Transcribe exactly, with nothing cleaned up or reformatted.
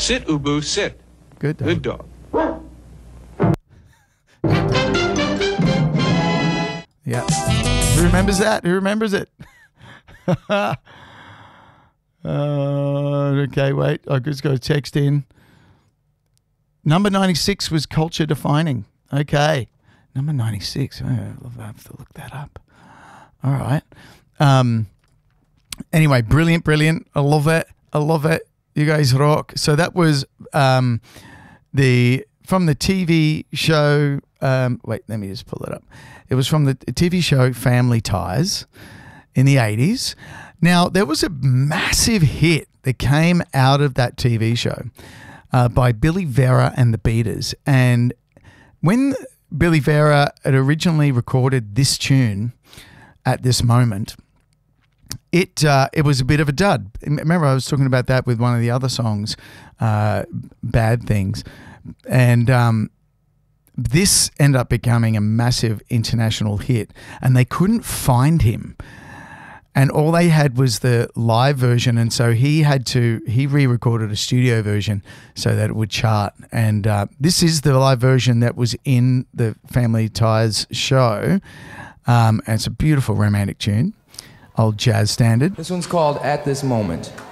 Sit, Ubu, sit. Good dog. Good dog. Yeah. Who remembers that? Who remembers it? uh, okay, wait. I just got a text in. Number ninety-six was culture defining. Okay. Number ninety-six. Oh, I'll have to look that up. All right. Um. Anyway, brilliant, brilliant. I love it. I love it. You guys rock. So that was um, the from the T V show. Um, wait, let me just pull it up. It was from the T V show Family Ties in the eighties. Now, there was a massive hit that came out of that T V show uh, by Billy Vera and the Beaters. And when Billy Vera had originally recorded this tune at this moment, it uh, it was a bit of a dud. Remember, I was talking about that with one of the other songs, uh, Bad Things. And um, this ended up becoming a massive international hit, and they couldn't find him. And all they had was the live version, and so he had to, he re-recorded a studio version so that it would chart. And uh, this is the live version that was in the Family Ties show. Um, and it's a beautiful romantic tune, old jazz standard. This one's called At This Moment.